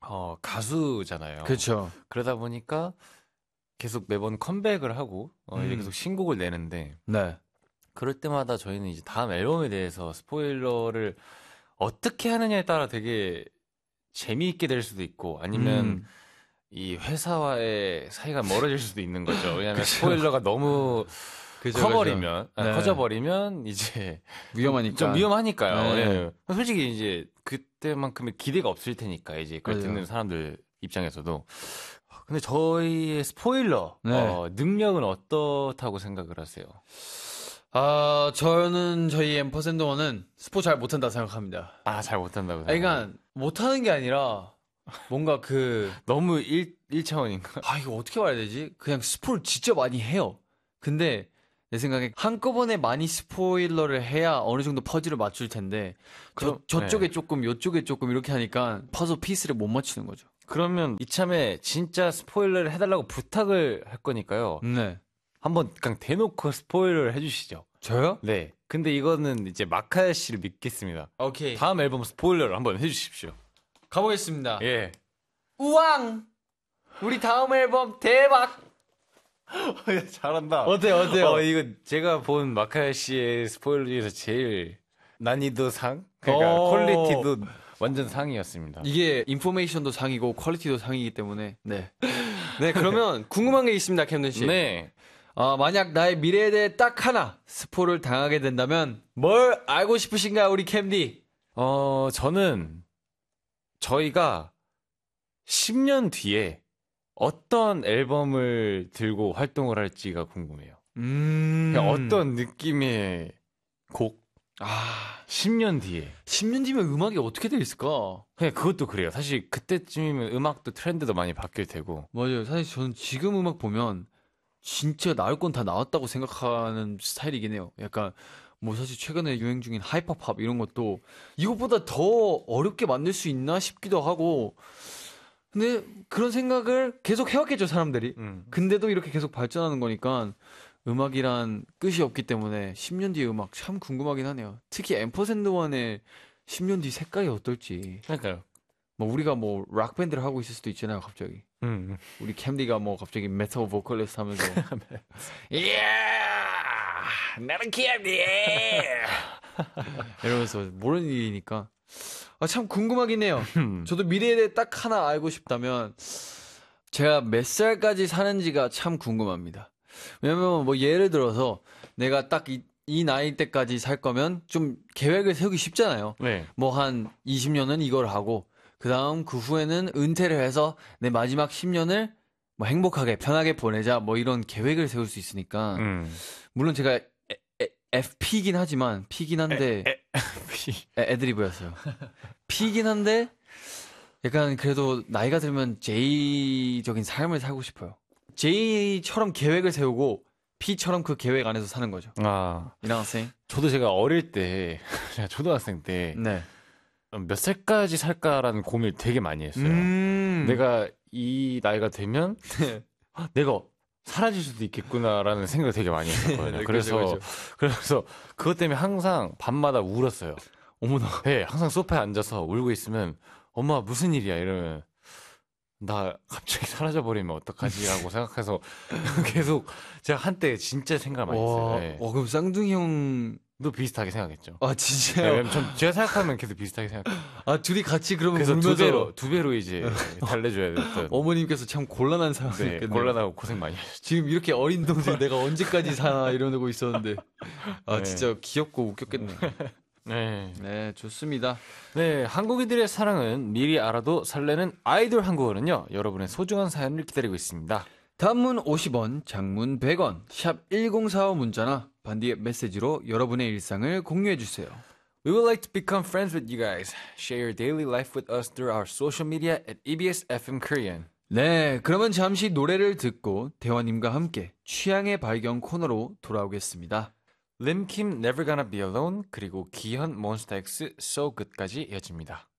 가수잖아요. 그렇죠. 그러다 보니까 계속 매번 컴백을 하고 이제 계속 신곡을 내는데 네. 그럴 때마다 저희는 이제 다음 앨범에 대해서 스포일러를 어떻게 하느냐에 따라 되게 재미있게 될 수도 있고 아니면 이 회사와의 사이가 멀어질 수도 있는 거죠. 왜냐하면 스포일러가 너무 커버리면 네. 커져버리면 이제 위험하니까. 좀 위험하니까요. 네. 네. 솔직히 이제 그때만큼의 기대가 없을 테니까 이제 그걸 맞아요. 듣는 사람들 입장에서도. 근데 저희의 스포일러 네. 능력은 어떻다고 생각을 하세요? 저는 저희 앰퍼샌더원은 스포 잘 못한다 생각합니다. 잘 못한다고 그러니까 못하는 게 아니라 뭔가 너무 1차원인가? 이거 어떻게 말해야 되지? 그냥 스포를 진짜 많이 해요. 근데 내 생각에 한꺼번에 많이 스포일러를 해야 어느 정도 퍼즐을 맞출 텐데 저쪽에 네. 조금 요쪽에 조금 이렇게 하니까 퍼즐 피스를 못 맞추는 거죠. 그러면 이참에 진짜 스포일러를 해달라고 부탁을 할 거니까요. 네. 한번 그냥 대놓고 스포일러를 해주시죠. 저요? 네. 근데 이거는 이제 마카야 씨를 믿겠습니다. 오케이. 다음 앨범 스포일러를 한번 해주십시오. 가보겠습니다. 예. 우왕! 우리 다음 앨범 대박! 잘한다. 어때요? 이거 제가 본 마카야 씨의 스포일러 중에서 제일 난이도 상? 그러니까 퀄리티도 완전 상이었습니다. 이게 인포메이션도 상이고 퀄리티도 상이기 때문에 네. 네, 그러면 궁금한 게 있습니다, 캠든 씨. 네. 만약 나의 미래에 대해 딱 하나 스포를 당하게 된다면 뭘 알고 싶으신가요, 우리 캠디? 저는 저희가 10년 뒤에 어떤 앨범을 들고 활동을 할지가 궁금해요. 그냥 어떤 느낌의 곡? 10년 뒤에. 10년 뒤면 음악이 어떻게 돼 있을까? 그냥 그것도 그래요. 사실 그때쯤이면 음악도 트렌드도 많이 바뀔 테고. 맞아요. 사실 저는 지금 음악 보면 진짜 나올 건 다 나왔다고 생각하는 스타일이긴 해요. 약간 뭐 사실 최근에 유행 중인 하이퍼팝 이런 것도 이것보다 더 어렵게 만들 수 있나 싶기도 하고 근데 그런 생각을 계속 해왔겠죠, 사람들이. 근데도 이렇게 계속 발전하는 거니까 음악이란 끝이 없기 때문에 10년 뒤의 음악 참 궁금하긴 하네요. 특히 앰퍼샌드원의 10년 뒤 색깔이 어떨지. 그러니까요. 뭐 우리가 뭐 락밴드를 하고 있을 수도 있잖아요, 갑자기. 우리 캠디가 뭐 갑자기 메탈 보컬리스트 하면서 나는 캠디 이러면서 모르는 일이니까 참 궁금하긴 해요. 저도 미래에 대해 딱 하나 알고 싶다면 제가 몇 살까지 사는지가 참 궁금합니다. 왜냐면 뭐 예를 들어서 내가 딱 이 나이 때까지 살 거면 좀 계획을 세우기 쉽잖아요. 네. 뭐 한 20년은 이걸 하고 그다음 그 후에는 은퇴를 해서 내 마지막 10년을 뭐 행복하게 편하게 보내자 뭐 이런 계획을 세울 수 있으니까 물론 제가 FP긴 하지만 P긴 한데 애드리브였어요. P긴 한데 약간 그래도 나이가 들면 J적인 삶을 살고 싶어요. J처럼 계획을 세우고 P처럼 그 계획 안에서 사는 거죠. 이랑학생. 저도 제가 어릴 때 제가 초등학생 때 네. 몇 살까지 살까라는 고민을 되게 많이 했어요. 내가 이 나이가 되면 내가 사라질 수도 있겠구나라는 생각을 되게 많이 했었거든요. 네, 그래서 그것 때문에 항상 밤마다 울었어요. 어머나. 네, 항상 소파에 앉아서 울고 있으면 엄마 무슨 일이야 이러면 나 갑자기 사라져 버리면 어떡하지라고 생각해서 계속 제가 한때 진짜 생각을 많이 했어요. 네. 그럼 쌍둥이 형도 비슷하게 생각했죠. 진짜요? 네, 제가 생각하면 계속 비슷하게 생각해요. 둘이 같이 그러면 그래서 울면서 두 배로 이제 달래줘야 됐던. 어머님께서 참 곤란한 상황이었겠네요. 네, 곤란하고 고생 많이 하셨죠. 지금 이렇게 어린 동생 내가 언제까지 사나 이러고 있었는데 네. 진짜 귀엽고 웃겼겠네요. 네, 좋습니다. 네, 한국인들의 사랑은 미리 알아도 설레는 아이돌 한국어는요. 여러분의 소중한 사연을 기다리고 있습니다. 단문 50원, 장문 100원, 샵 1045 문자나 반디의 메시지로 여러분의 일상을 공유해 주세요. We would like to become friends with you guys. Share your daily life with us through our social media at EBS FM Korean. 네, 그러면 잠시 노래를 듣고 대화님과 함께 취향의 발견 코너로 돌아오겠습니다. 림킴 Never Gonna Be Alone 그리고 기현 몬스타엑스 So Good까지 이어집니다.